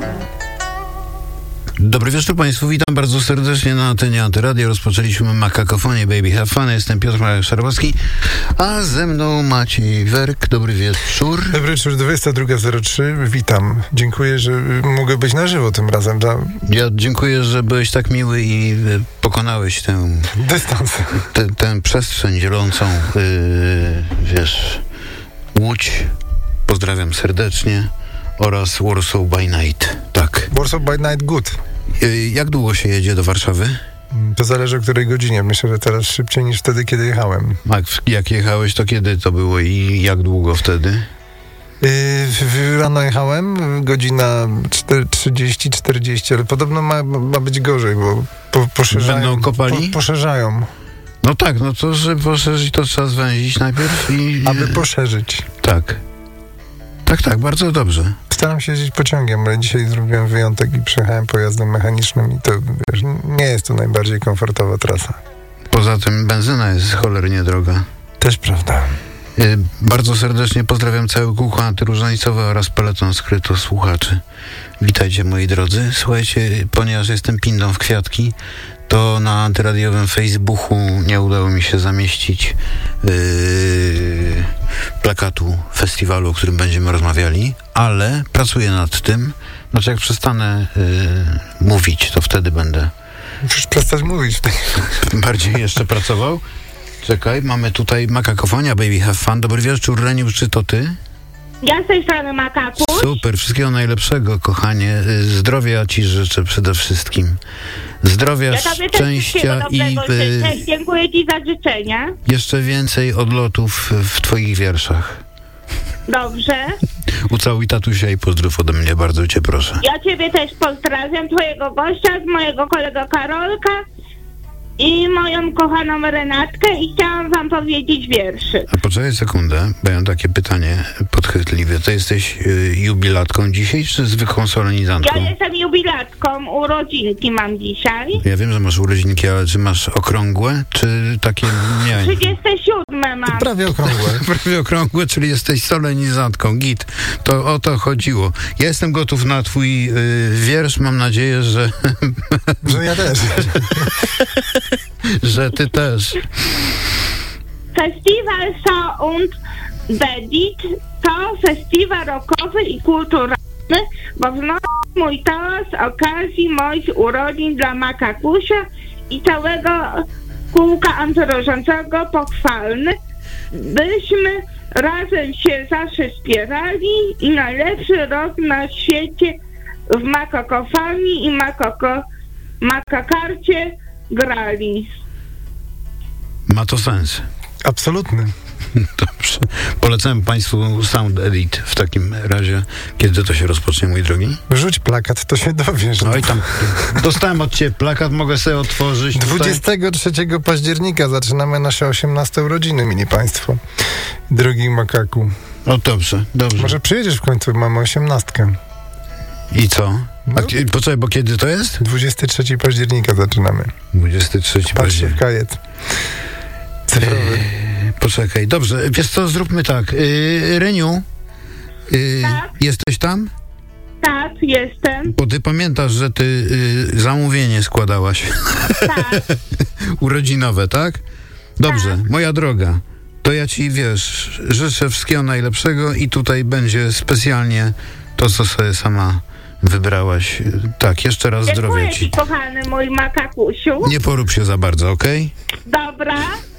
Dobry wieczór Państwu, witam bardzo serdecznie na antenie Antyradio. Rozpoczęliśmy Makakofonię Baby Have Fun. Jestem Piotr Szarłowski, a ze mną Maciej Werk. Dobry wieczór. Dobry wieczór, 22:03. Witam. Dziękuję, że mogę być na żywo tym razem. Ja dziękuję, że byłeś tak miły i pokonałeś tę dystans. Tę przestrzeń dzielącą, Łódź. Pozdrawiam serdecznie. Oraz Warsaw by Night. Tak. Warsaw by Night good. Jak długo się jedzie do Warszawy? To zależy o której godzinie. Myślę, że teraz szybciej niż wtedy, kiedy jechałem. Jak jechałeś, to kiedy to było i jak długo wtedy? Rano jechałem, godzina 30-40, ale podobno ma być gorzej, bo poszerzają. Będą kopali? Poszerzają. No tak, no to żeby poszerzyć, to trzeba zwęzić najpierw i... Aby poszerzyć. Tak. Tak, bardzo dobrze. Staram się jeździć pociągiem, ale dzisiaj zrobiłem wyjątek i przejechałem pojazdem mechanicznym i to, nie jest to najbardziej komfortowa trasa. Poza tym benzyna jest cholernie droga. Też prawda. Bardzo serdecznie pozdrawiam całe kółko antyróżanicowe oraz peleton skryto słuchaczy. Witajcie moi drodzy. Słuchajcie, ponieważ jestem pindą w kwiatki, to na antyradiowym Facebooku nie udało mi się zamieścić plakatu festiwalu, o którym będziemy rozmawiali, ale pracuję nad tym. Znaczy jak przestanę mówić, to wtedy będę... Musisz przestać mówić. Bardziej jeszcze pracował. Czekaj, mamy tutaj Makakofonia Baby Have Fun. Dobry wieczór, Reniu, czy to ty? Ja z tej strony Makakuś. Super, wszystkiego najlepszego, kochanie. Zdrowia ci życzę przede wszystkim. Zdrowia, szczęścia i dziękuję ci za życzenia. Jeszcze więcej odlotów w twoich wierszach. Dobrze. Ucałuj tatusia i pozdrów ode mnie, bardzo cię proszę. Ja ciebie też pozdrawiam, twojego gościa, z mojego kolegę Karolka i moją kochaną Renatkę i chciałam wam powiedzieć wierszy. A poczekaj sekundę, bo ja mam takie pytanie podchwytliwe. To jesteś jubilatką dzisiaj, czy zwykłą solenizantką? Ja jestem jubilatką, urodzinki mam dzisiaj. Ja wiem, że masz urodzinki, ale czy masz okrągłe, czy takie... Nie. 37 mam. Prawie okrągłe. Prawie okrągłe, czyli jesteś solenizantką, git. To o to chodziło. Ja jestem gotów na twój wiersz, mam nadzieję, że... Że ja też. Że ty też. Festiwal So und Bedit to festiwal rockowy i kulturalny, bo wnosi mój toast z okazji moich urodzin dla Makakusia i całego kółka antyróżańcowego pochwalny, byśmy razem się zawsze wspierali i najlepszy rok na świecie w Makakofanii i Makakarcie grali. Ma to sens. Absolutny. Dobrze. Polecam Państwu Sound Edit w takim razie. Kiedy to się rozpocznie, mój drogi? Rzuć plakat, to się dowiesz. No i tam dostałem od ciebie plakat, mogę sobie otworzyć. 23 października zaczynamy nasze 18 urodziny, mili państwo. Drogi Makaku. O, dobrze. Może przyjedziesz w końcu, mamy 18. I co? No. Poczekaj, bo kiedy to jest? 23 października zaczynamy. 23 Patrzcie października. w kajet cyfrowy. Poczekaj, dobrze. Wiesz co, zróbmy tak. Reniu, Tak? jesteś tam? Tak, jestem. Bo ty pamiętasz, że ty zamówienie składałaś. Tak. Urodzinowe, tak? Dobrze, Tak. moja droga. To ja ci, życzę wszystkiego najlepszego i tutaj będzie specjalnie to, co sobie sama wybrałaś. Tak, jeszcze raz zdrowia Dziękuję ci. ci, kochany mój Makakusiu. Nie porób się za bardzo, okej? Dobra.